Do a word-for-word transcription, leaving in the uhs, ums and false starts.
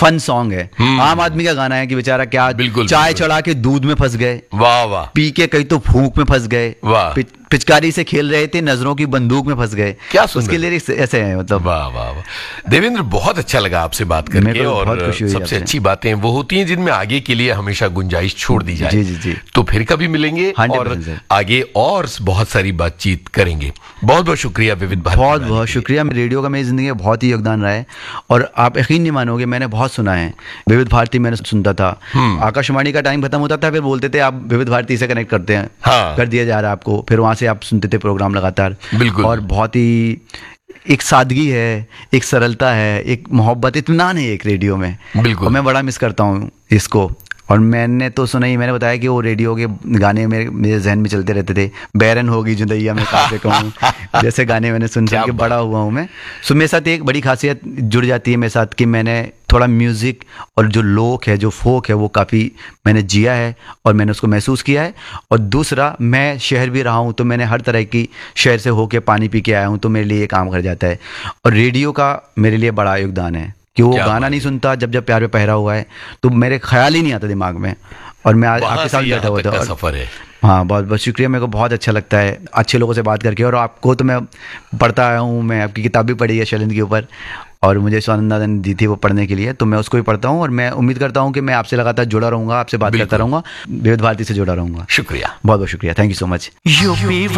Fun song है। आम आदमी का गाना है कि बेचारा क्या चाय चढ़ा के दूध में फंस गए, वाह वाह, पी के कहीं तो फूंक में फंस गए, वाह, पिचकारी से खेल रहे थे नजरों की बंदूक में फंस गए, क्या उसके लिरिक्स ऐसे हैं मतलब। वाह वाह वाह। देवेंद्र, बहुत अच्छा लगा आपसे बात करके, और सबसे अच्छी बातें वो होती हैं जिनमें आगे के लिए हमेशा गुंजाइश छोड़ दी जाए। जी जी जी। तो फिर कभी मिलेंगे और आगे और बहुत सारी बातचीत करेंगे। बहुत बहुत शुक्रिया विविध भारती। बहुत बहुत शुक्रिया। रेडियो का मेरी जिंदगी में बहुत ही योगदान रहा है, और आप यकीन नहीं मानोगे, मैंने बहुत सुना है। विविध भारती मैंने सुनता था, आकाशवाणी का टाइम खत्म होता था, फिर बोलते थे आप विविध भारती से कनेक्ट करते हैं, हाँ। कर दिया जा रहा है आपको, फिर वहां से आप सुनते थे प्रोग्राम लगातार। बिल्कुल। और बहुत ही एक सादगी है, एक सरलता है, एक मोहब्बत, इत्मीनान है एक रेडियो में। बिल्कुल। और मैं बड़ा मिस करता हूँ इसको। और मैंने तो सुना ही, मैंने बताया कि वो रेडियो के गाने मेरे मेरे जहन में चलते रहते थे। बैरन होगी जुदैया में कासे कहूँ, जैसे गाने मैंने सुन सुन के बड़ा हुआ हूँ मैं। सो मेरे साथ एक बड़ी खासियत जुड़ जाती है मेरे साथ कि मैंने थोड़ा म्यूज़िक और जो लोक है, जो फोक है, वो काफ़ी मैंने जिया है और मैंने उसको महसूस किया है। और दूसरा, मैं शहर भी रहा हूँ, तो मैंने हर तरह की शहर से होके पानी पी के आया हूँ, तो मेरे लिए ये काम कर जाता है। और रेडियो का मेरे लिए बड़ा योगदान है कि वो गाना नहीं सुनता, जब जब प्यार पे पहरा हुआ है तो मेरे ख्याल ही नहीं आता दिमाग में, और मैं आज आपके साथ बैठा हुआ था। सफर है। हाँ, बहुत बहुत शुक्रिया। मेरे को बहुत अच्छा लगता है अच्छे लोगों से बात करके, और आपको तो मैं पढ़ता आया हूँ, मैं आपकी किताब भी पढ़ी है शैलेंद्र के ऊपर, और मुझे स्वानंदा ने दी थी वो पढ़ने के लिए, तो मैं उसको भी पढ़ता हूँ। और मैं उम्मीद करता हूँ कि मैं आपसे लगातार जुड़ा रहूँगा, आपसे बात करता रहूँगा, विविध भारती से जुड़ा रहूँगा। शुक्रिया, बहुत बहुत शुक्रिया। Thank you so much.